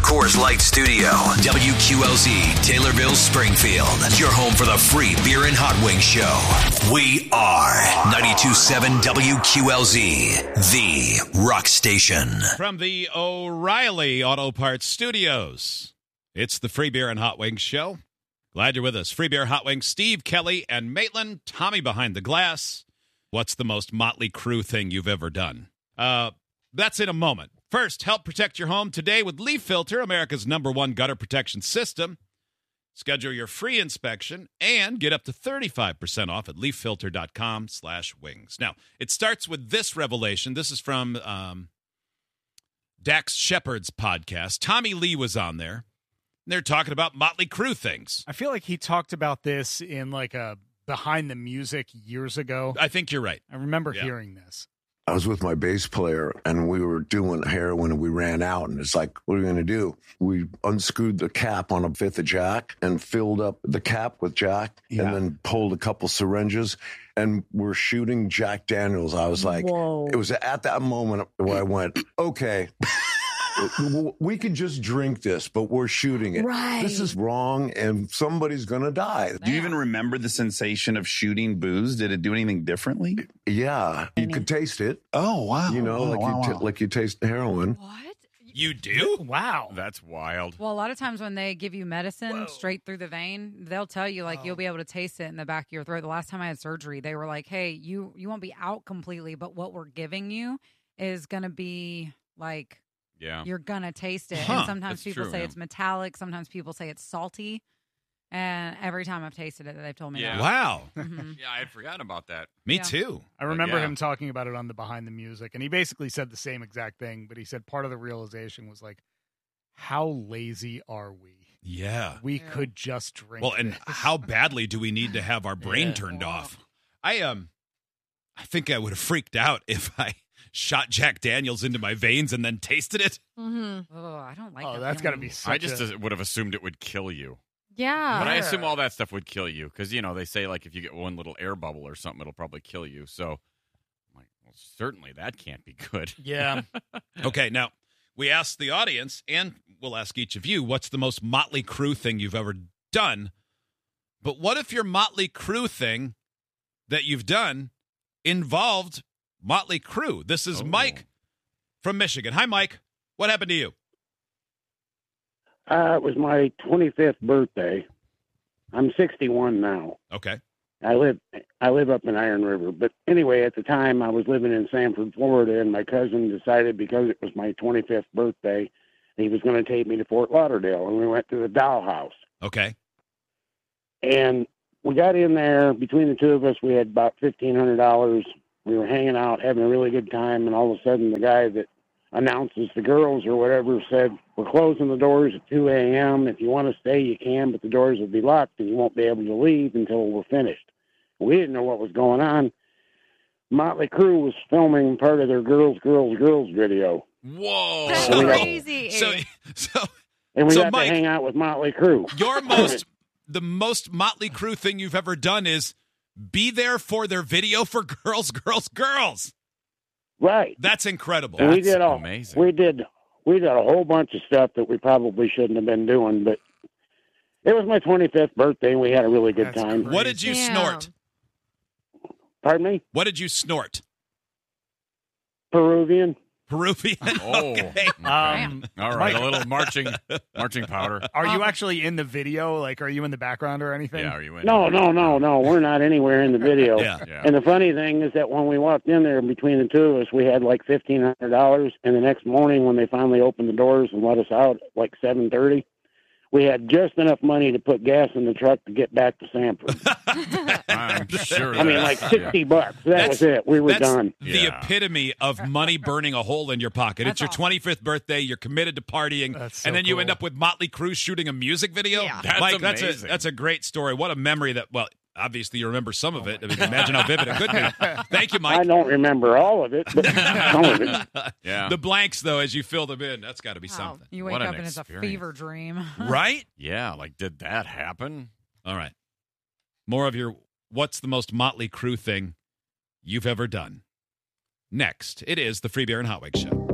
Coors Light Studio. WQLZ, Taylorville, Springfield. Your home for the free beer and hot wings show. We are 92.7 WQLZ, the rock station. From the O'Reilly Auto Parts Studios, it's the free beer and hot wings show. Glad you're with us. Free beer, hot wings, Steve, Kelly, and Maitland. Tommy behind the glass. What's the most Motley Crue thing you've ever done? That's in a moment. First, help protect your home today with Leaf Filter, America's #1 gutter protection system. Schedule your free inspection and get up to 35% off at leaffilter.com/wings. Now, it starts with this revelation. This is from Dax Shepard's podcast. Tommy Lee was on there. And they're talking about Motley Crue things. I feel like he talked about this in like a Behind the Music years ago. I think you're right. I remember hearing this. I was with my bass player and we were doing heroin and we ran out and it's like, what are we going to do? We unscrewed the cap on a fifth of Jack and filled up the cap with Jack and then pulled a couple syringes and we're shooting Jack Daniels. I was like, It was at that moment where I went, okay, we could just drink this, but we're shooting it. Right. This is wrong and somebody's going to die. Do you even remember the sensation of shooting booze? Did it do anything differently? Yeah, you could taste it. Oh, wow. You know, like you taste heroin. What? You do? Wow. That's wild. Well, a lot of times when they give you medicine straight through the vein, they'll tell you, like, you'll be able to taste it in the back of your throat. The last time I had surgery, they were like, hey, you won't be out completely, but what we're giving you is going to be, like, you're going to taste it. And sometimes people say it's metallic. Sometimes people say it's salty. And every time I've tasted it, they've told me that. Wow. Mm-hmm. Yeah, I had forgotten about that. Me too. I remember him talking about it on the Behind the Music, and he basically said the same exact thing, but he said part of the realization was like, how lazy are we? Yeah. We could just drink and this. how badly do we need to have our brain turned off? I think I would have freaked out if I shot Jack Daniels into my veins and then tasted it. Mm-hmm. Oh, I don't like that. Oh, that's got to be I just would have assumed it would kill you. Yeah. But I assume all that stuff would kill you because, you know, they say, like, if you get one little air bubble or something, it'll probably kill you. So, I'm like, well, certainly that can't be good. Yeah. Okay, now, we asked the audience, and we'll ask each of you, what's the most Motley Crue thing you've ever done? But what if your Motley Crue thing that you've done involved Motley Crue? This is Mike from Michigan. Hi, Mike. What happened to you? It was my 25th birthday. I'm 61 now. Okay. I live up in Iron River. But anyway, at the time I was living in Sanford, Florida, and my cousin decided because it was my 25th birthday, he was going to take me to Fort Lauderdale, and we went to the Dollhouse. Okay. And we got in there. Between the two of us, we had about $1,500. We were hanging out, having a really good time, and all of a sudden the guy that announces the girls or whatever said, we're closing the doors at 2 a.m. If you want to stay, you can, but the doors will be locked and you won't be able to leave until we're finished. We didn't know what was going on. Motley Crue was filming part of their Girls video. Whoa. That's crazy. And we got Mike, to hang out with Motley Crue. The most Motley Crue thing you've ever done is be there for their video for Girls. Right. That's incredible. And That's amazing. We did a whole bunch of stuff that we probably shouldn't have been doing, but it was my 25th birthday, and we had a really good time. What did you snort? Pardon me? What did you snort? Peruvian. Okay. All right, a little marching powder. Are you actually in the video? Like, are you in the background or anything? Yeah, are you in? No. We're not anywhere in the video. Yeah. And the funny thing is that when we walked in there, between the two of us, we had like $1,500. And the next morning, when they finally opened the doors and let us out at like 7:30, we had just enough money to put gas in the truck to get back to Sanford. I'm sure. I mean, like $60. That was it. We were done. The epitome of money burning a hole in your pocket. That's it's your 25th birthday. You're committed to partying, and then you end up with Motley Crue shooting a music video. Yeah. That's Mike, amazing. that's a great story. What a memory that. Well, obviously you remember some of it. I mean, imagine how vivid it could be. Thank you, Mike. I don't remember all of it, but some of it. Yeah. The blanks, though, as you fill them in, that's got to be something. You wake What up an and it's a experience. fever dream. Right? Yeah, like, did that happen? All right. More of your what's the most Motley Crue thing you've ever done. Next, it is the Free Beer and Hot Wings Show.